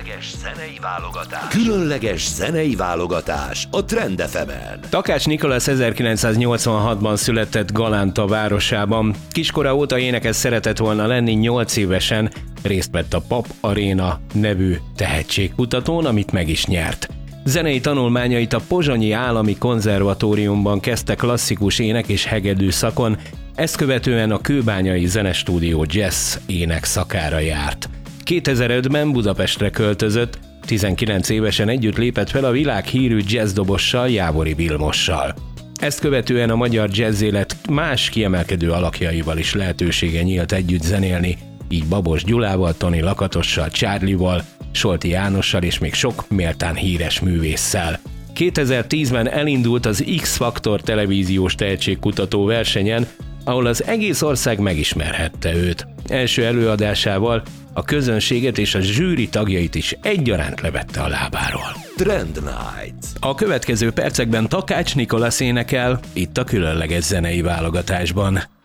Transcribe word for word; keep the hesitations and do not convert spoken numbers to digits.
Különleges zenei válogatás. Különleges zenei válogatás a Trend ef emen. Takács Nikolasz ezerkilencszáznyolcvanhatban született Galánta városában. Kiskora óta énekes szeretett volna lenni, nyolc évesen részt vett a Pap Aréna nevű tehetségkutatón, amit meg is nyert. Zenei tanulmányait a Pozsonyi Állami Konzervatóriumban kezdte klasszikus ének és hegedű szakon, ezt követően a Kőbányai Zenestúdió jazz ének szakára járt. kétezer-ötben Budapestre költözött, tizenkilenc évesen együtt lépett fel a világhírű jazzdobozsal, Jávori Vilmossal. Ezt követően a magyar jazzélet más kiemelkedő alakjaival is lehetősége nyílt együtt zenélni, így Babos Gyulával, Toni Lakatossal, Charlie-val, Solti Jánossal és még sok méltán híres művésszel. kétezer-tízben elindult az X-Faktor televíziós tehetségkutató versenyen, ahol az egész ország megismerhette őt. Első előadásával a közönséget és a zsűri tagjait is egyaránt levette a lábáról. Trend Night. A következő percekben Takács Nikolasz énekel, itt a különleges zenei válogatásban.